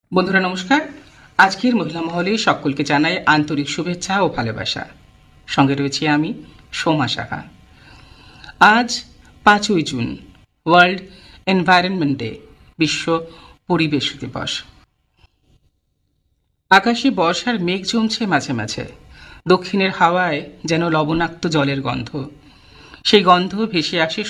বন্ধুরা নমস্কার। আজকের মহিলা মহলে সকলকে জানাই আন্তরিক শুভেচ্ছা ও ভালোবাসা। সঙ্গে রয়েছি আমি সোমা সাহা। আজ 5ই জুন, ওয়ার্ল্ড এনভায়রনমেন্ট ডে, বিশ্ব পরিবেশ দিবস। আকাশে বর্ষার মেঘ জমছে মাঝে মাঝে। দক্ষিণের হাওয়ায় যেন লবণাক্ত জলের গন্ধ। সেই গন্ধ ভেসে আসে